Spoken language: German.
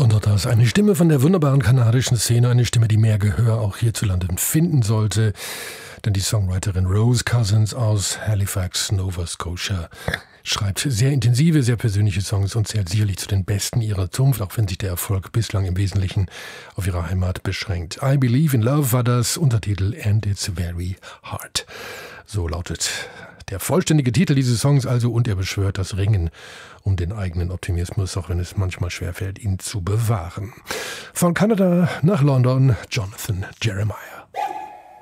Und das ist eine Stimme von der wunderbaren kanadischen Szene, eine Stimme, die mehr Gehör auch hierzulande finden sollte. Denn die Songwriterin Rose Cousins aus Halifax, Nova Scotia, schreibt sehr intensive, sehr persönliche Songs und zählt sicherlich zu den besten ihrer Zunft, auch wenn sich der Erfolg bislang im Wesentlichen auf ihre Heimat beschränkt. I Believe in Love war das Untertitel And It's Very Hard. So lautet der vollständige Titel dieses Songs also, und er beschwört das Ringen um den eigenen Optimismus, auch wenn es manchmal schwerfällt, ihn zu bewahren. Von Kanada nach London, Jonathan Jeremiah.